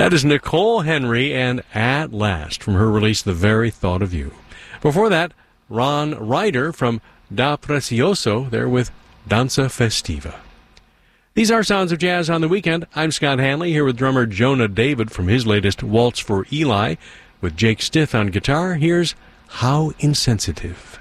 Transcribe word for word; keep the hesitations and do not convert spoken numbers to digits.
That is Nicole Henry and At Last from her release The Very Thought of You. Before that, Ron Ryder from Da Precioso, there with Danza Festiva. These are Sounds of Jazz on the Weekend. I'm Scott Hanley here with drummer Jonah David from his latest Waltz for Eli. With Jake Stith on guitar, here's How Insensitive.